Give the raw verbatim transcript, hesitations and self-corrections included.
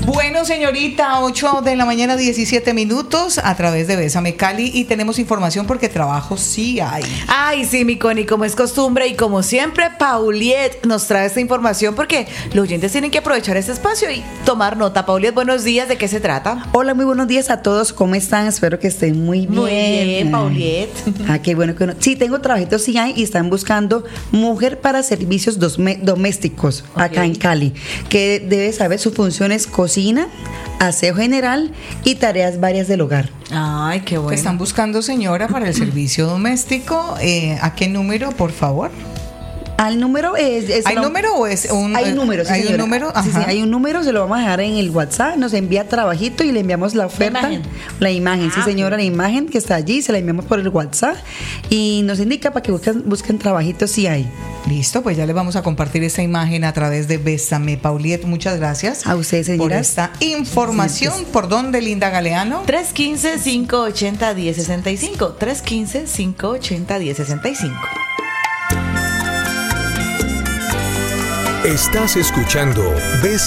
Bueno, señorita, ocho de la mañana, diecisiete minutos, a través de Bésame Cali, y tenemos información porque trabajo sí hay. Ay, sí, mi Connie, como es costumbre y como siempre, Pauliet nos trae esta información porque los oyentes tienen que aprovechar este espacio y tomar nota. Pauliet, buenos días, ¿de qué se trata? Hola, muy buenos días a todos, ¿cómo están? Espero que estén muy bien. Muy bien, Pauliet. Ah, qué bueno que uno... Sí, tengo trabajitos sí hay y están buscando mujer para servicios dosme- domésticos Okay. acá en Cali, que debe saber sus funciones cocina, aseo general y tareas varias del hogar. Ay, qué bueno. Están buscando, señora, para el servicio doméstico. Eh, ¿A qué número, por favor? Al número es... es ¿Hay no- número o es un...? Hay número, sí, ¿Hay un señora. número? Sí, sí, Ajá. hay un número, se lo vamos a dejar en el WhatsApp, nos envía trabajito y le enviamos la oferta. imagen. La imagen, sí Ah, señora, la imagen que está allí, se la enviamos por el WhatsApp y nos indica para que busquen, busquen trabajito si hay. Listo, pues ya le vamos a compartir esta imagen a través de Bésame, Pauliet. Muchas gracias A ustedes, por señoras. esta información. ¿Por dónde, Linda Galeano? tres uno cinco, cinco ocho cero, uno cero seis cinco. tres uno cinco, cinco ocho cero, uno cero seis cinco. Estás escuchando Bésame